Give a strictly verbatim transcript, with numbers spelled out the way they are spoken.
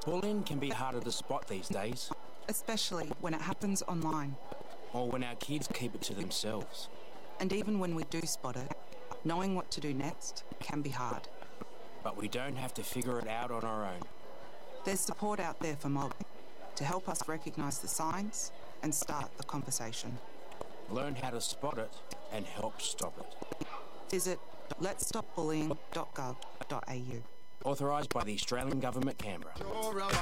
Bullying can be harder to spot these days. Especially when it happens online. Or when our kids keep it to themselves. And even when we do spot it, knowing what to do next can be hard. But we don't have to figure it out on our own. There's support out there for Mob to help us recognise the signs and start the conversation. Learn how to spot it and help stop it. Visit lets stop bullying dot gov dot a u. Authorised by the Australian Government, Canberra.